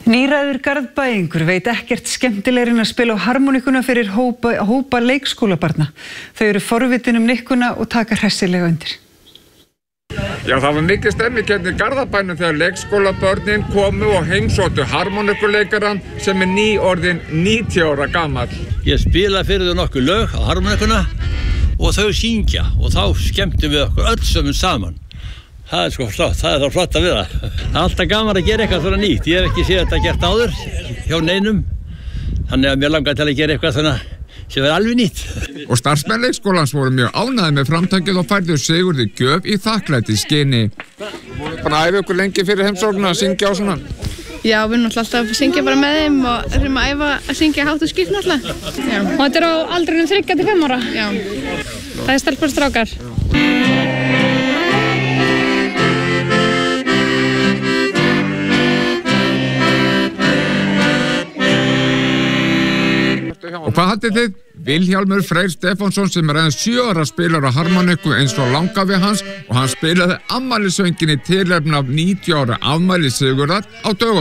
Níræður Garðbæingur veit ekkert skemmtilegri en að spila á harmoníkuna fyrir hópa leikskólabarna. Þau eru forvitin nikkuna og taka hressilega undir. Já, það var mikið stemmikennd í Garðabænum þegar leikskólabörnin komu og heimsóttu harmoníkuleikarann sem nýorðinn 90 ára gamall. Ég spila fyrir þau nokkuð lög á harmoníkuna og þau syngja og þá skemmtum við okkur öll saman. Það er sko flott, það er þá flott að vera. Það er alltaf gaman að gera eitthvað svona nýtt. Ég hef ekki séð þetta gert áður hjá neinum. Þannig að mér langar til að gera eitthvað svona sem er alveg nýtt. Og starfsmenn leikskólans voru mjög ánægðir með framtakið og færðu Sigurði gjöf í þakklætisskyni. Búin að æfa ykkur lengi fyrir heimsóknina að syngja á svona? Já, við erum alltaf að syngja bara með þeim og þurfum að æfa að syngja hátt og skýrt náttúrulega. Já. Og þetta er á aldrinum 3 til 5 ára? Já. Það er stelpur og strákar. Og hvað haldið þið? Vilhjálmur Freyr Stefánsson sem er aðeins 7 ára spilar á harmoníku eins og langafi hans og hann spilaði afmælissönginn í tilefni af 90 ára afmæli Sigurðar á dögunum.